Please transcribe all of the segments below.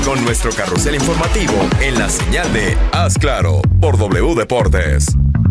con nuestro carrusel informativo en la señal de Haz Claro por W Deportes.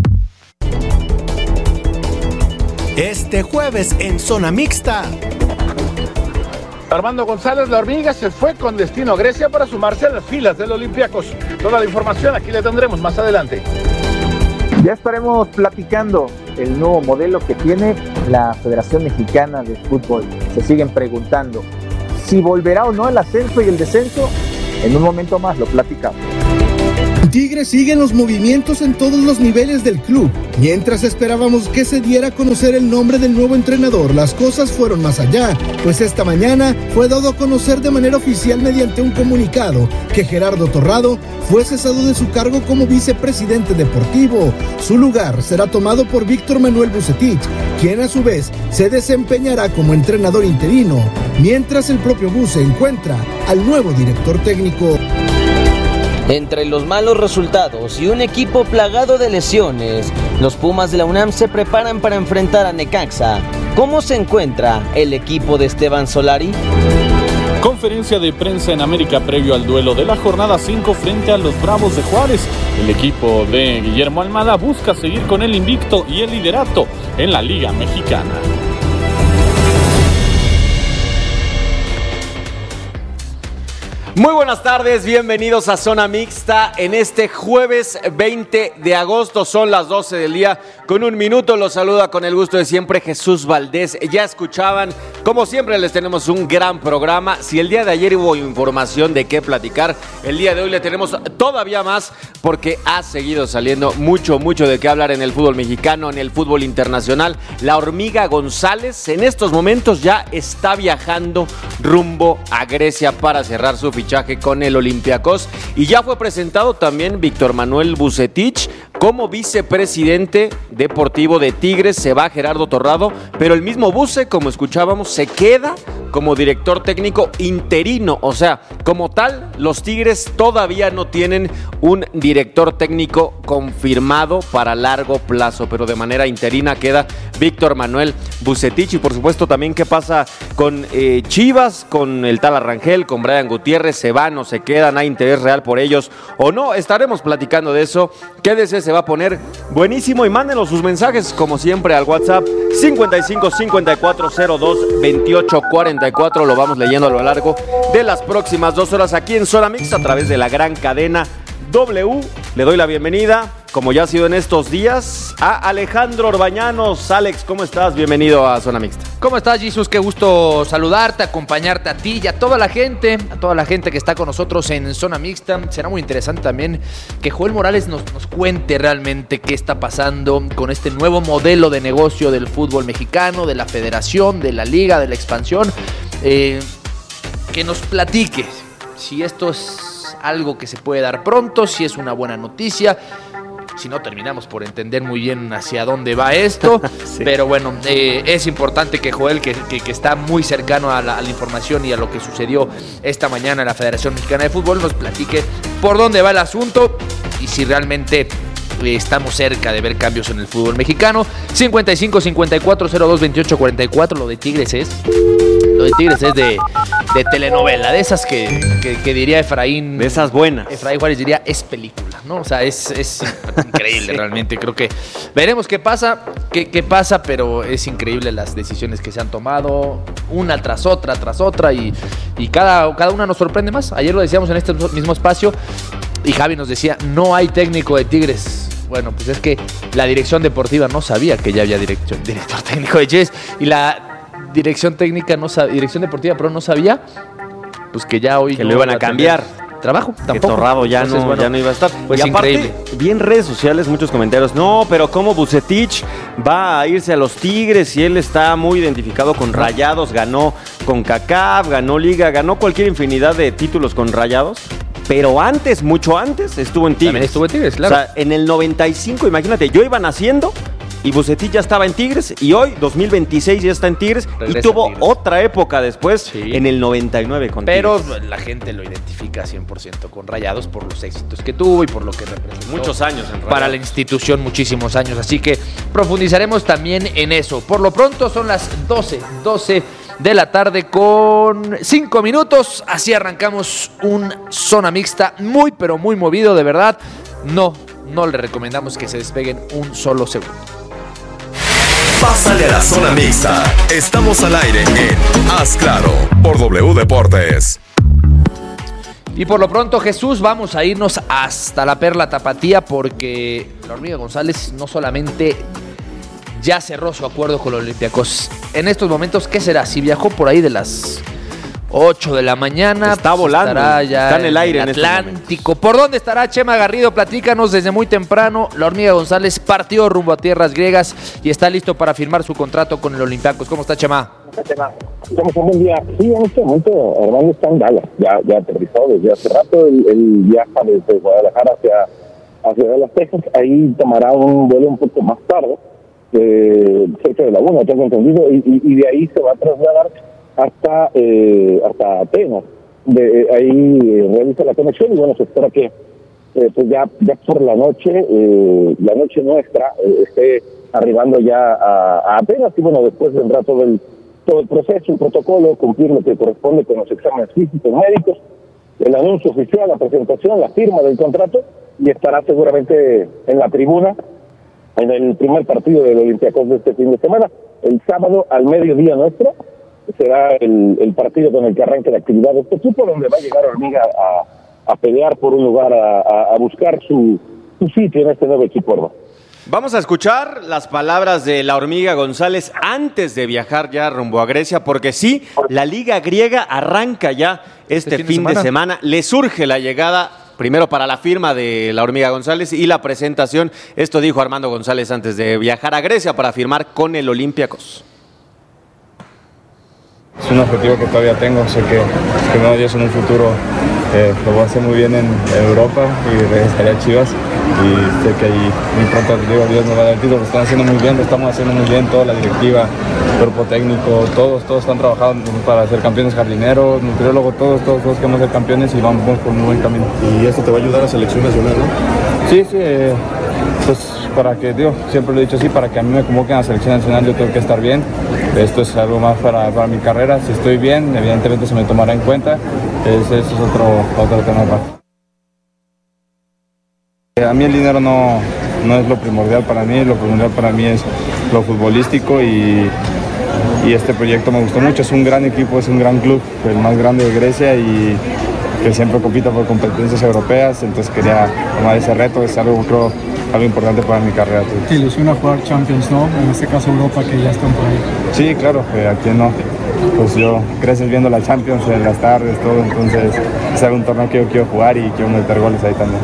Este jueves en Zona Mixta. Armando González, la hormiga, se fue con destino a Grecia para sumarse a las filas del Olympiacos. Toda la información aquí la tendremos más adelante. Ya estaremos platicando el nuevo modelo que tiene la Federación Mexicana de Fútbol. Se siguen preguntando si volverá o no el ascenso y el descenso. En un momento más lo platicamos. Tigres siguen los movimientos en todos los niveles del club. Mientras esperábamos que se diera a conocer el nombre del nuevo entrenador, las cosas fueron más allá, pues esta mañana fue dado a conocer de manera oficial mediante un comunicado que Gerardo Torrado fue cesado de su cargo como vicepresidente deportivo. Su lugar será tomado por Víctor Manuel Vucetich, quien a su vez se desempeñará como entrenador interino, mientras el propio Vuce encuentra al nuevo director técnico. Entre los malos resultados y un equipo plagado de lesiones, los Pumas de la UNAM se preparan para enfrentar a Necaxa. ¿Cómo se encuentra el equipo de Esteban Solari? Conferencia de prensa en América previo al duelo de la jornada 5 frente a los Bravos de Juárez. El equipo de Guillermo Almada busca seguir con el invicto y el liderato en la Liga Mexicana. Muy buenas tardes, bienvenidos a Zona Mixta en este jueves 20 de agosto, son las 12 del día, con un minuto los saluda con el gusto de siempre Jesús Valdés. Ya escuchaban, como siempre les tenemos un gran programa. Si el día de ayer hubo información de qué platicar, el día de hoy le tenemos todavía más porque ha seguido saliendo mucho de qué hablar en el fútbol mexicano, en el fútbol internacional. La hormiga González en estos momentos ya está viajando rumbo a Grecia para cerrar su fichaje con el Olympiacos, y ya fue presentado también Víctor Manuel Vucetich como vicepresidente deportivo de Tigres. Se va Gerardo Torrado, pero el mismo Vuce, como escuchábamos, se queda como director técnico interino. O sea, como tal, los Tigres todavía no tienen un director técnico confirmado para largo plazo, pero de manera interina queda Víctor Manuel Vucetich. Y por supuesto también qué pasa con Chivas, con el tal Arrangel, con Brian Gutiérrez. ¿Se van o se quedan? ¿Hay interés real por ellos o no? Estaremos platicando de eso. Quédese, se va a poner buenísimo y mándenos sus mensajes como siempre al WhatsApp 55 54 02 28 44. Lo vamos leyendo a lo largo de las próximas 2 horas aquí en Zona Mixta a través de la gran cadena W. Le doy la bienvenida, como ya ha sido en estos días, a Alejandro Orbañanos. Alex, ¿cómo estás? Bienvenido a Zona Mixta. ¿Cómo estás, Jesús? Qué gusto saludarte, acompañarte a ti y a toda la gente que está con nosotros en Zona Mixta. Será muy interesante también que Joel Morales nos cuente realmente qué está pasando con este nuevo modelo de negocio del fútbol mexicano, de la federación, de la liga, de la expansión. Que nos platique si esto es algo que se puede dar pronto, si es una buena noticia. Si no, terminamos por entender muy bien hacia dónde va esto. Sí. Pero bueno, es importante que Joel, que está muy cercano a la información y a lo que sucedió esta mañana en la Federación Mexicana de Fútbol, nos platique por dónde va el asunto y si realmente estamos cerca de ver cambios en el fútbol mexicano. 55 54 02 28 44. Lo de Tigres es de telenovela, de esas que diría Efraín. De esas buenas. Efraín Juárez diría es película, ¿no? O sea, es increíble. Sí. Realmente. Creo que veremos qué pasa, pero es increíble las decisiones que se han tomado, una tras otra, y cada una nos sorprende más. Ayer lo decíamos en este mismo espacio y Javi nos decía, no hay técnico de Tigres. Bueno, pues es que la dirección deportiva no sabía que ya había director técnico de Tigres, y la dirección deportiva, pero no sabía pues que ya hoy que lo iban a cambiar trabajo, tampoco. Que Torrado ya no iba a estar. Pues y aparte, increíble. Vi en redes sociales muchos comentarios, no, pero ¿cómo Vucetich va a irse a los Tigres si él está muy identificado con Rayados? Ganó con CONCACAF, ganó Liga, ganó cualquier infinidad de títulos con Rayados. Pero antes, mucho antes, estuvo en Tigres. También estuvo en Tigres, claro. O sea, en el 95, imagínate, yo iba naciendo y Vucetich ya estaba en Tigres, y hoy, 2026, ya está en Tigres. Regresa y tuvo otra época después, sí, en el 99 con Pero Tigres. Pero la gente lo identifica 100% con Rayados por los éxitos que tuvo y por lo que representó. Muchos años en Rayados. Para la institución, muchísimos años. Así que profundizaremos también en eso. Por lo pronto son las 12 de la tarde con 5 minutos. Así arrancamos un Zona Mixta muy, pero muy movido, de verdad. No le recomendamos que se despeguen un solo segundo. Pásale a la Zona Mixta. Estamos al aire en Haz Claro por W Deportes. Y por lo pronto, Jesús, vamos a irnos hasta la Perla Tapatía porque la Hormiga González no solamente ya cerró su acuerdo con los Olympiacos. En estos momentos, ¿qué será? Si viajó por ahí de las 8 de la mañana. Está volando, Estará ya está en el aire en Atlántico. ¿Por dónde estará Chema Garrido? Platícanos desde muy temprano. La Hormiga González partió rumbo a tierras griegas y está listo para firmar su contrato con el Olympiacos. ¿Cómo está, Chema? Estamos un buen día. Sí, en este momento Armando está en Dallas. Ya aterrizó desde hace rato. Él viaja desde Guadalajara hacia Dallas, Texas. Ahí tomará un vuelo un poco más tarde, cerca de la 1, tengo entendido, y de ahí se va a trasladar hasta Atenas. Ahí realiza la conexión y bueno, se espera que pues ya por la noche nuestra, esté arribando ya a Atenas y bueno, después vendrá todo el proceso, el protocolo, cumplir lo que corresponde con los exámenes físicos, médicos, el anuncio oficial, la presentación, la firma del contrato y estará seguramente en la tribuna en el primer partido del Olympiacos de este fin de semana. El sábado al mediodía nuestro será el partido con el que arranque la actividad de este equipo, donde va a llegar Hormiga a pelear por un lugar, a buscar su sitio en este nuevo equipo Orba. Vamos a escuchar las palabras de la Hormiga González antes de viajar ya rumbo a Grecia, porque sí, la Liga Griega arranca ya este fin de semana. Le surge la llegada primero para la firma de la Hormiga González y la presentación. Esto dijo Armando González antes de viajar a Grecia para firmar con el Olympiacos. Es un objetivo que todavía tengo, sé que no, Dios en un futuro lo voy a hacer muy bien en Europa y regresaré a Chivas y sé que ahí muy pronto Dios nos va a dar el título. Lo están haciendo muy bien, lo estamos haciendo muy bien, toda la directiva, cuerpo técnico, todos están trabajando para ser campeones, jardineros, nutriólogos, todos queremos ser campeones y vamos por un buen camino. ¿Y esto te va a ayudar a selección nacional, no? Sí, pues para que, siempre lo he dicho así, para que a mí me convoquen a la selección nacional yo tengo que estar bien. Esto es algo más para mi carrera. Si estoy bien, evidentemente se me tomará en cuenta. Eso es otro tema aparte. A mí el dinero no es lo primordial para mí. Lo primordial para mí es lo futbolístico y este proyecto me gustó mucho. Es un gran equipo, es un gran club, el más grande de Grecia y que siempre compita por competencias europeas. Entonces quería tomar ese reto. Es algo importante para mi carrera. ¿Te ilusiona jugar Champions, no? En este caso Europa, que ya están por ahí. Sí, claro, ¿a quién no? Pues yo creces viendo la Champions en las tardes, todo, entonces es un torneo que yo quiero jugar y quiero meter goles ahí también.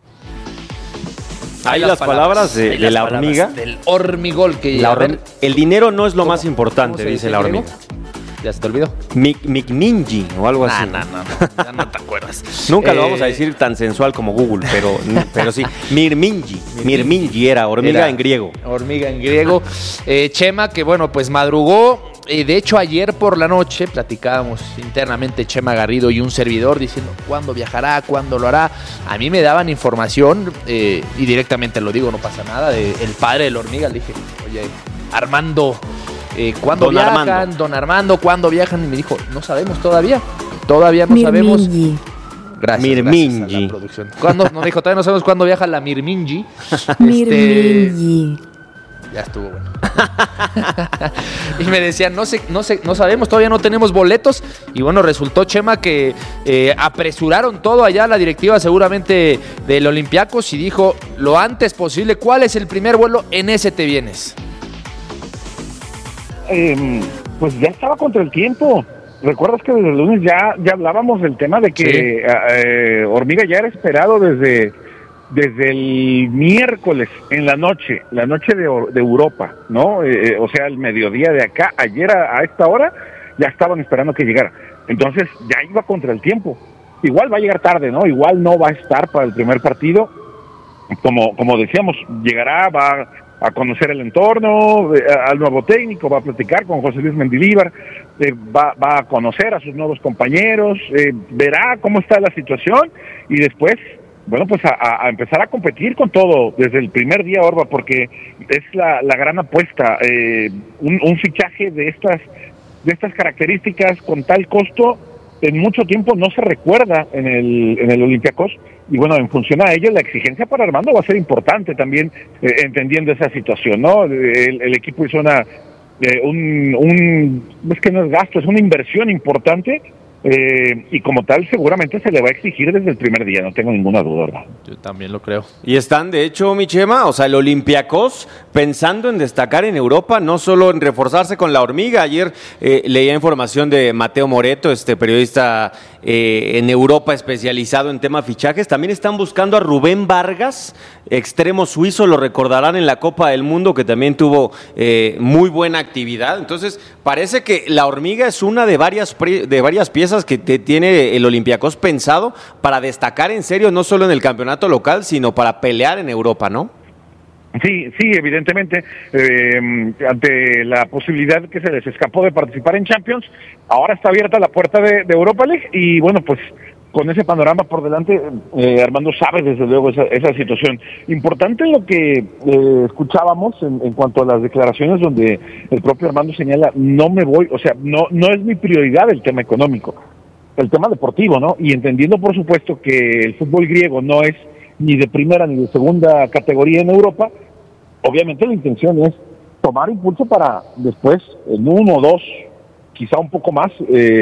Hay las palabras de la Hormiga. Del Hormigol que el dinero no es lo más importante, dice la Hormiga. ¿Ya se te olvidó? Micminji o algo así. No, ya no te acuerdas. Nunca lo vamos a decir tan sensual como Google, pero sí. Mirminji era hormiga en griego. Hormiga en griego. Chema, que bueno, pues madrugó. De hecho, ayer por la noche platicábamos internamente Chema Garrido y un servidor diciendo cuándo viajará, cuándo lo hará. A mí me daban información, y directamente lo digo, no pasa nada, el padre de la Hormiga. Le dije, oye, Armando, ¿cuándo viajan? Don Armando, ¿cuándo viajan? Y me dijo, no sabemos todavía no sabemos. Gracias a la producción. Nos dijo, todavía no sabemos cuándo viaja la Mirminji. Ya estuvo bueno. Y me decían, no sabemos, todavía no tenemos boletos. Y bueno, resultó, Chema, que apresuraron todo allá la directiva seguramente del Olympiacos y dijo lo antes posible, ¿cuál es el primer vuelo? En ese te vienes. Pues ya estaba contra el tiempo. ¿Recuerdas que desde el lunes ya hablábamos del tema de que Hormiga ya era esperado desde el miércoles en la noche de Europa, ¿no? O sea, el mediodía de acá, ayer a esta hora ya estaban esperando que llegara. Entonces ya iba contra el tiempo. Igual va a llegar tarde, ¿no? Igual no va a estar para el primer partido. Como decíamos, llegará, va a conocer el entorno, al nuevo técnico, va a platicar con José Luis Mendilíbar, va a conocer a sus nuevos compañeros, verá cómo está la situación y después, bueno, pues a empezar a competir con todo desde el primer día, Orba, porque es la gran apuesta, un fichaje de estas características con tal costo en mucho tiempo no se recuerda en el Olympiacos, y bueno, en función a ello la exigencia para Armando va a ser importante también, entendiendo esa situación, ¿no? El equipo hizo es que no es gasto, es una inversión importante, y como tal seguramente se le va a exigir desde el primer día, no tengo ninguna duda, ¿verdad? Yo también lo creo. Y están, de hecho, mi Chema, o sea, el Olympiacos pensando en destacar en Europa, no solo en reforzarse con la hormiga. Ayer leía información de Mateo Moreto, periodista en Europa especializado en temas fichajes. También están buscando a Rubén Vargas, extremo suizo, lo recordarán en la Copa del Mundo, que también tuvo muy buena actividad. Entonces, parece que la hormiga es una de varias piezas que tiene el Olympiacos pensado para destacar en serio, no solo en el campeonato local, sino para pelear en Europa, ¿no? Sí, evidentemente, ante la posibilidad que se les escapó de participar en Champions, ahora está abierta la puerta de Europa League, y bueno, pues con ese panorama por delante, Armando sabe desde luego esa situación. Importante lo que escuchábamos en cuanto a las declaraciones, donde el propio Armando señala, no es mi prioridad el tema económico, el tema deportivo, ¿no? Y entendiendo por supuesto que el fútbol griego no es ni de primera ni de segunda categoría en Europa, obviamente la intención es tomar impulso para después, en 1 o 2, quizá un poco más,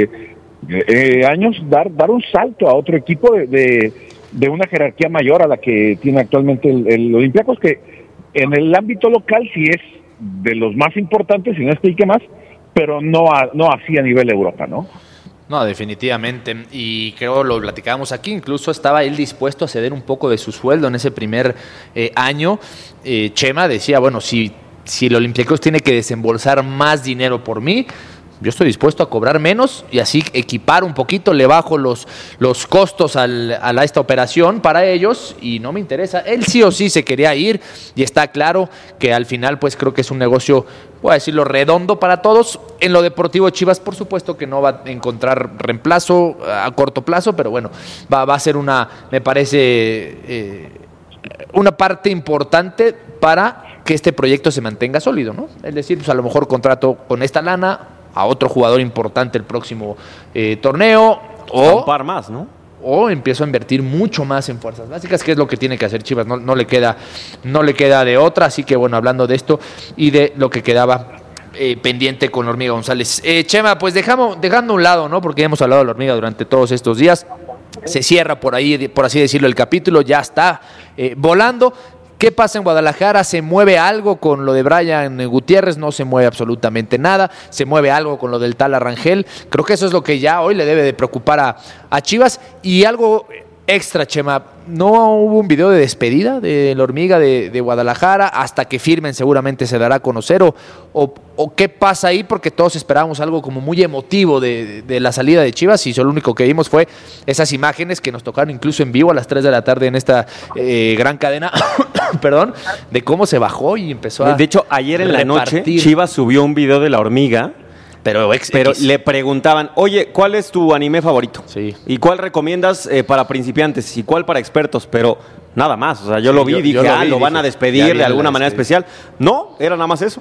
años, dar un salto a otro equipo de una jerarquía mayor a la que tiene actualmente el Olympiacos, que en el ámbito local sí es de los más importantes, si no es que más, pero no así a nivel Europa, ¿no? No, definitivamente, y creo lo platicábamos aquí, incluso estaba él dispuesto a ceder un poco de su sueldo en ese primer año. Chema decía, bueno, si el Olympiacos tiene que desembolsar más dinero por mí, yo estoy dispuesto a cobrar menos y así equipar un poquito, le bajo los costos a esta operación para ellos y no me interesa. Él sí o sí se quería ir y está claro que al final pues creo que es un negocio, voy a decirlo, redondo para todos. En lo deportivo Chivas por supuesto que no va a encontrar reemplazo a corto plazo, pero bueno, va a ser me parece una parte importante para que este proyecto se mantenga sólido, ¿no? Es decir, pues a lo mejor contrato con esta lana a otro jugador importante el próximo torneo, o un par más, ¿no? O empiezo a invertir mucho más en fuerzas básicas, que es lo que tiene que hacer Chivas, no le queda de otra. Así que bueno, hablando de esto y de lo que quedaba pendiente con la Hormiga González. Chema, pues dejando a un lado, ¿no? Porque hemos hablado de la Hormiga durante todos estos días. Se cierra por ahí, por así decirlo, el capítulo, ya está volando. ¿Qué pasa en Guadalajara? ¿Se mueve algo con lo de Brian Gutiérrez? No se mueve absolutamente nada. ¿Se mueve algo con lo del tal Rangel? Creo que eso es lo que ya hoy le debe de preocupar a Chivas. Y algo extra, Chema, ¿no hubo un video de despedida de la Hormiga de Guadalajara? Hasta que firmen seguramente se dará a conocer. ¿O qué pasa ahí? Porque todos esperábamos algo como muy emotivo de la salida de Chivas, y lo único que vimos fue esas imágenes que nos tocaron incluso en vivo a las 3 de la tarde en esta gran cadena, perdón, de cómo se bajó y empezó a... De hecho, ayer en la noche Chivas subió un video de la Hormiga, pero le preguntaban, oye, ¿cuál es tu anime favorito? Sí. ¿Y cuál recomiendas para principiantes? ¿Y cuál para expertos? Pero nada más, o sea, yo lo vi y dije, lo van a despedir de alguna manera especial. No, era nada más eso.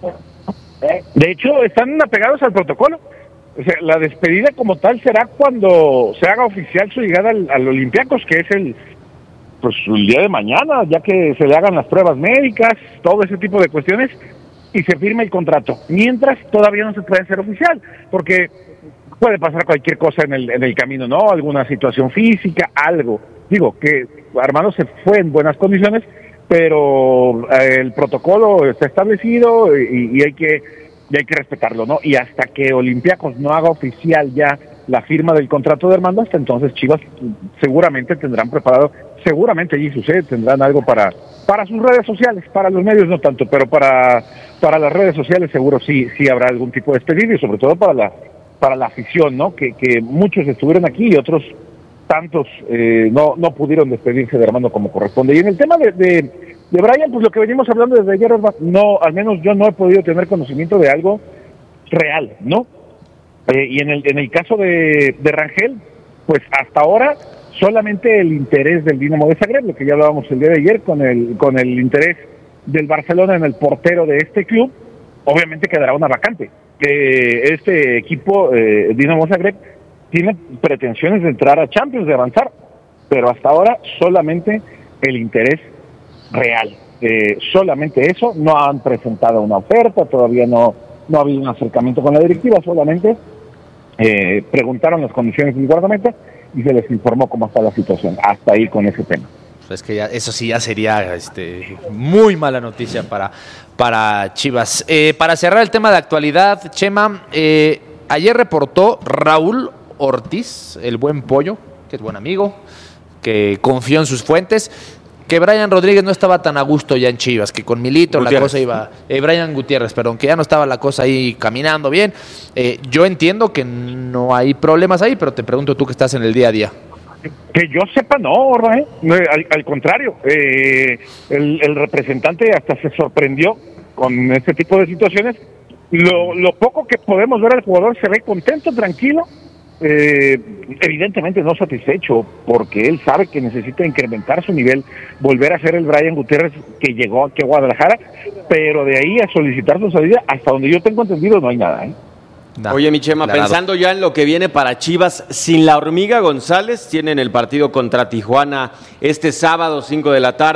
De hecho, están apegados al protocolo. O sea, la despedida como tal será cuando se haga oficial su llegada al Olympiacos, que es el día de mañana, ya que se le hagan las pruebas médicas, todo ese tipo de cuestiones, y se firme el contrato. Mientras todavía no se puede hacer oficial, porque puede pasar cualquier cosa en el camino, ¿no? Alguna situación física, algo. Digo que Armando se fue en buenas condiciones, pero el protocolo está establecido y hay que respetarlo, ¿no? Y hasta que Olympiacos no haga oficial ya la firma del contrato de Armando, hasta entonces Chivas seguramente tendrán preparado, seguramente allí sucede, tendrán algo para sus redes sociales, para los medios no tanto, pero para las redes sociales seguro sí habrá algún tipo de despedida, y sobre todo para la afición, ¿no? Que muchos estuvieron aquí y otros tantos no pudieron despedirse de Armando como corresponde. Y en el tema de Brian, pues lo que venimos hablando desde ayer, no, al menos yo no he podido tener conocimiento de algo real, ¿no? Y en el caso de Rangel, pues hasta ahora solamente el interés del Dinamo de Zagreb, lo que ya hablábamos el día de ayer, con el interés del Barcelona en el portero de este club, obviamente quedará una vacante. Este equipo, Dinamo Zagreb, tiene pretensiones de entrar a Champions, de avanzar, pero hasta ahora solamente el interés real. Solamente eso, no han presentado una oferta, todavía no ha habido un acercamiento con la directiva, solamente preguntaron las condiciones del guardameta y se les informó cómo está la situación. Hasta ahí con ese tema. Es que eso sí ya sería muy mala noticia para Chivas. Para cerrar el tema de actualidad, Chema, ayer reportó Raúl Ortiz, el buen pollo, que es buen amigo, que confió en sus fuentes, que Brian Rodríguez no estaba tan a gusto ya en Chivas, que con Milito Gutiérrez. La cosa iba... Brian Gutiérrez, perdón, que ya no estaba la cosa ahí caminando bien. Yo entiendo que no hay problemas ahí, pero te pregunto tú que estás en el día a día. Que yo sepa, no, Raúl, al contrario, el representante hasta se sorprendió con este tipo de situaciones. Lo poco que podemos ver al jugador se ve contento, tranquilo, evidentemente no satisfecho, porque él sabe que necesita incrementar su nivel, volver a ser el Brian Gutiérrez que llegó aquí a Guadalajara, pero de ahí a solicitar su salida, hasta donde yo tengo entendido, no hay nada, Oye, mi Chema, pensando ya en lo que viene para Chivas, sin la Hormiga González, tienen el partido contra Tijuana este sábado, 5 de la tarde.